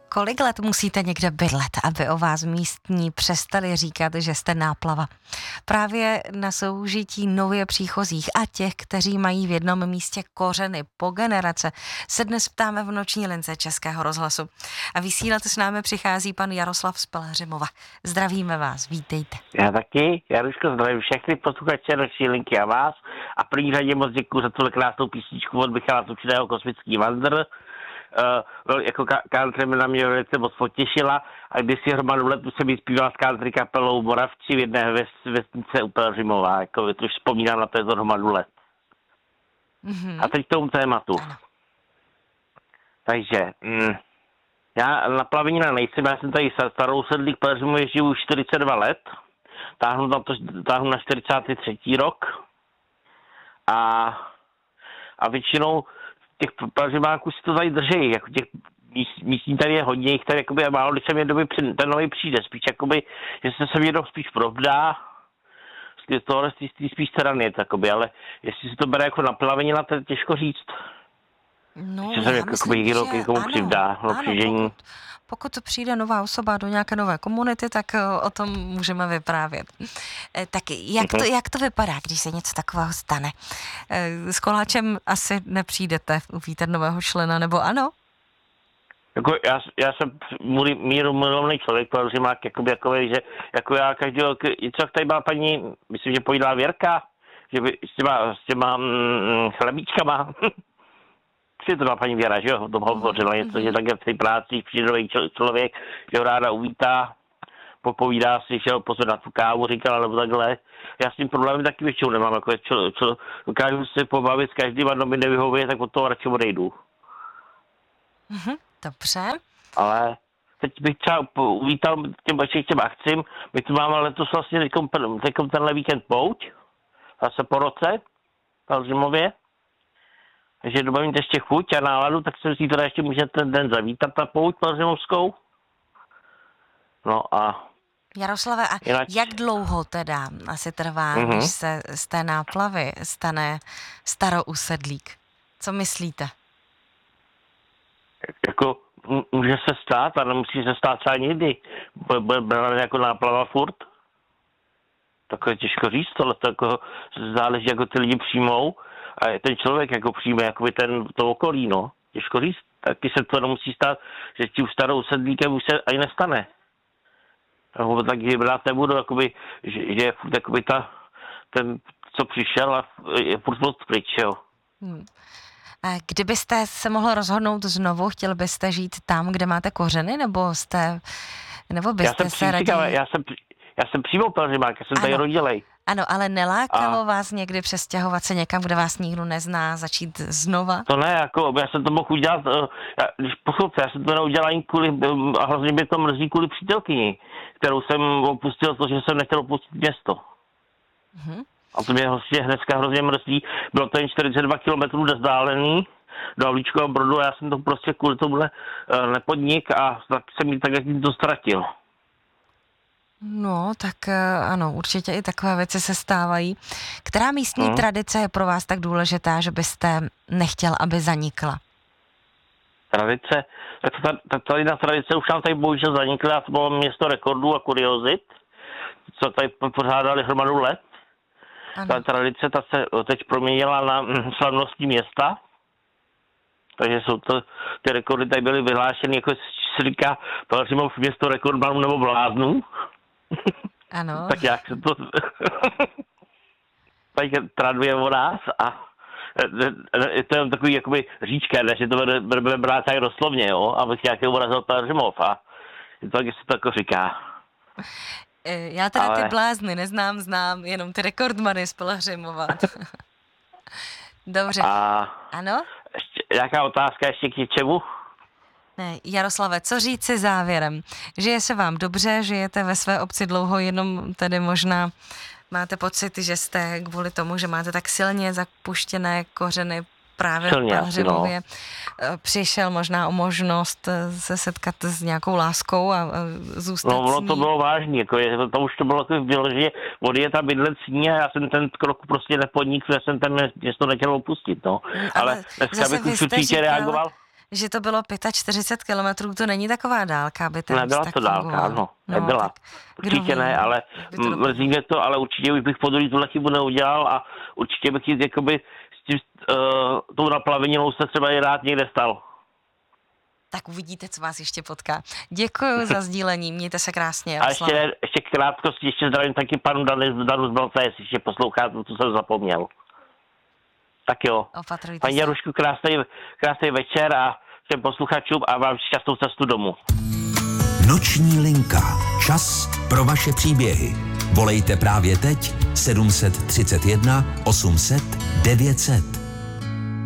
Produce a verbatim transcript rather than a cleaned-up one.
Kolik let musíte někde bydlet, aby o vás místní přestali říkat, že jste náplava? Právě na soužití nově příchozích a těch, kteří mají v jednom místě kořeny po generace, se dnes ptáme v noční lince Českého rozhlasu. A vysílat s námi přichází pan Jaroslav z Pelhřimova. Zdravíme vás, vítejte. Já taky, Jaruško, zdravím všechny posluchače noční linky a vás. A v první řadě moc děkuji za tuhle krásnou písničku od Michala Tučného Kosmický vandr. Uh, jako country na mě velice moc potěšila a když si hromadu let jsem jí zpíval s country kapelou Moravci v jedné vesnice u Pelhřimova, jako to už vzpomínám na to hromadu let. Mm-hmm. A teď k tomu tématu. Takže, mm, já na plavenina nejsem, já jsem tady starou sedlík Pelhřimově, žiju už čtyřicet dva let, táhnu, na to, táhnu na čtyřicátý třetí rok a, a většinou těch Pelhřimáků si to tady drží, jako těch míst, místní tady je hodně, jich tady jakoby málo, když se mě doby ten nový přijde, spíš jakoby, že se sem jednou spíš provdá, z tohle spíš strany, jakoby, ale jestli se to bere jako na plavenina, to je těžko říct. No, že se jako jakoby někdo někomu přivdá, no, pokud, pokud přijde nová osoba do nějaké nové komunity, tak o tom můžeme vyprávět. Tak jak to, jak to vypadá, když se něco takového stane? S koláčem asi nepřijdete uvítat nového člena, nebo ano? Jako já, já jsem míru milovný člověk, protože má jakoby jakoby, že jako já každého, co tady byla paní, myslím, že pojídala Věrka, že by s těma, s těma mm, chlebíčkama, to byla paní Věra, že jo, to hovořila něco, že takhle v té práci přijde nový člověk, že ho ráda uvítá, popovídá si, že ho pozor na tu kávu, říkala, nebo takhle. Já s tím problémem taky většinou nemám, jako čo, čo, dokážu se pobavit s každým a kdo mi nevyhovuje, tak od toho radši odejdu. Mhm, dobře. Ale teď bych třeba uvítal těm vašich těm akcím, my tu máme letos vlastně teďkom, teďkom tenhle víkend pouť, zase po roce, v Pelhřimově. Takže dobavím ještě chuť a náladu, tak jsem si teda ještě můžete ten den zavítat na pouť pelhřimovskou. No a... Jaroslave, a jinak... jak dlouho teda asi trvá, mm-hmm. když se z té náplavy stane starousedlík? Co myslíte? Jako může se stát, ale nemusí se stát třeba nikdy. Bude brát jako náplava furt. Takové těžko říct, ale to jako záleží, jako ty lidi přijmou. A ten člověk jako přijme jakoby ten, to okolí, no. Těžko říct, taky se to nemusí stát, že tím starou sedlíkem už se ani nestane. Nebo tak brát nebudu, jakoby, že, že je furt jakoby ta, ten, co přišel a je furt moc pryč, jo. Hmm. A kdybyste se mohl rozhodnout znovu, chtěl byste žít tam, kde máte kořeny, nebo jste, nebo byste já se raději... Já jsem, já jsem přímo Pelhřimák, já jsem ano. tady rodilej. Ano, ale nelákalo a... vás někdy přestěhovat se někam, kde vás nikdo nezná, začít znova? To ne, jako já jsem to mohl udělat, já, když poslouchejte, já jsem to neudělal jen kvůli, a hrozně mě to mrzí kvůli přítelkyni, kterou jsem opustil, to, že jsem nechtěl opustit město. Mm-hmm. A to mě vlastně hnedka hrozně mrzí, bylo to jen čtyřicet dva kilometrů vzdálený do Havlíčkova Brodu a já jsem to prostě kvůli tomuhle nepodnik a tak jsem mi takhle to ztratil. No, tak ano, určitě i takové věci se stávají. Která místní hmm. tradice je pro vás tak důležitá, že byste nechtěl, aby zanikla? Tradice? Tak ta, ta, ta, ta tradice už nám tady bohužel zanikla, to bylo město rekordů a kuriozit, co tady pořádali hromadu let. Ano. Ta tradice ta se teď proměnila na slavnostní města, takže jsou to, ty rekordy tady byly vyhlášeny, jako se říká Pelhřimov město rekordmanů nebo bláznů. Ano. Tak jak se to... tak traduje o nás a je to takový jakoby říčka, ne, že to bude brát tak doslovně, jo, abych nějaký urazil Pelhřimov a je to, jak se to jako říká. Já teda Ale... ty blázny neznám, znám jenom ty rekordmany z Pelhřimova. Dobře. A... Ano? Ještě, nějaká otázka ještě k něčemu? Ne, Jaroslave, co říci závěrem? Žije se vám dobře, žijete ve své obci dlouho, jenom tedy možná máte pocit, že jste kvůli tomu, že máte tak silně zapuštěné kořeny právě silně, v Pelhřimově, no. Přišel možná o možnost se setkat s nějakou láskou a zůstat No, ono s ní. to bylo vážný, jako je, to, to už to bylo jako vyloženě odjet a bydlet s ní a já jsem ten krok prostě nepodnikl, já jsem ten město nechtěl opustit, no. Ale, Ale dneska bych už určitě reagoval. že to bylo čtyřicet pět kilometrů, to není taková dálka, aby ten Nebyla vztah to dálka, fungoval. ano, No, nebyla. Určitě ne, ale mrzí mě to, ale určitě už bych po druhý tuhle chybu neudělal a určitě bych jít jakoby s tím, uh, tou naplaveninou se třeba i rád někde stal. Tak uvidíte, co vás ještě potká. Děkuji za sdílení, mějte se krásně. A ještě, ještě krátkosti, ještě zdravím taky panu Danu, Danu z Balce, jestli ještě posloucháte, to jsem zapomněl. Tak jo. Opatrujte Paní se. Jarušku, krásný, krásný večer a všem posluchačům a vám šťastnou cestu domů. Noční linka. Čas pro vaše příběhy. Volejte právě teď sedm set třicet jedna osm set devět set.